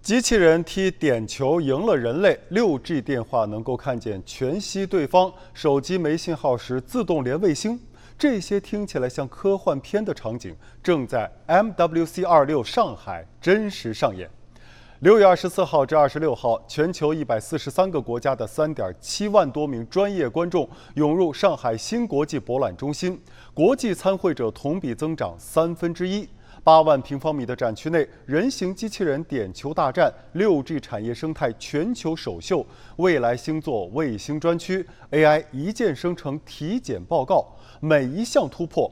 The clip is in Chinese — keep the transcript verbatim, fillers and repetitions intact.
机器人踢点球赢了人类 ，六 G 电话能够看见全息对方，手机没信号时自动连卫星。这些听起来像科幻片的场景，正在 M W C 二十六上海真实上演。六月二十四号至二十六号，全球一百四十三个国家的 三点七万多名专业观众涌入上海新国际博览中心，国际参会者同比增长三分之一。八万平方米的展区内，人形机器人点球大战、六 G 产业生态全球首秀、未来星座卫星专区、A I 一键生成体检报告，每一项突破